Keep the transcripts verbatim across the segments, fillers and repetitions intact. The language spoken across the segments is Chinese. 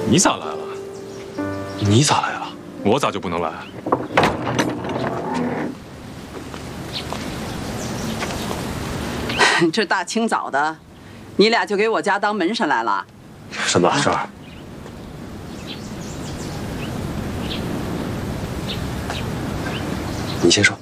你咋来了？ 你咋来了？ 我咋就不能来？ 这大清早的，你俩就给我家当门神来了？ 婶子，这儿。你先说。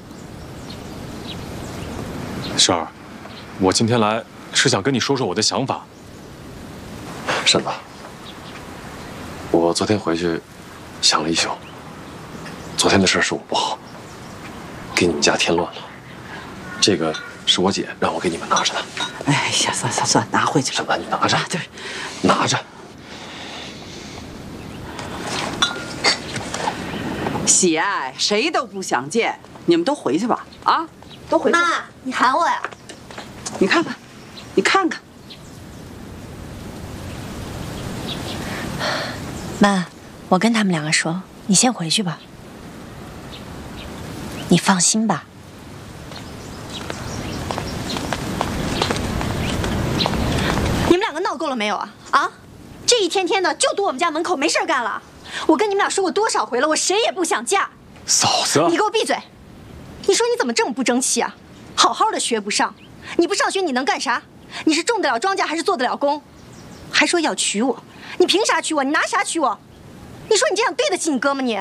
婶儿，我今天来是想跟你说说我的想法。 婶子，我昨天回去想了一宿。昨天的事是我不好，给你们家添乱了。这个是我姐让我给你们拿着的。 哎呀，算算算，拿回去了。 婶子，你拿着。 对， 拿着。 喜爱谁都不想见，你们都回去吧。啊，都回去。 妈，你喊我呀？ 你看看，你看看。 妈，我跟他们两个说，你先回去吧。你放心吧。你们两个闹够了没有啊？啊，这一天天的就堵我们家门口，没事干了。我跟你们俩说过多少回了，我谁也不想嫁。 嫂子， 你给我闭嘴！你说你怎么这么不争气啊？好好的学不上，你不上学你能干啥？你是种得了庄稼还是做得了工？还说要娶我，你凭啥娶我？你拿啥娶我？你说你这样对得起你哥吗你？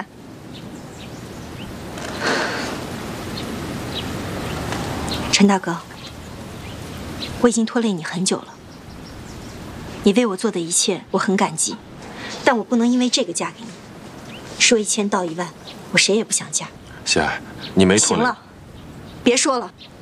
陈大哥，我已经拖累你很久了，你为我做的一切我很感激，但我不能因为这个嫁给你。说一千道一万，我谁也不想嫁。 喜爱，你没拖累。 行了，别说了。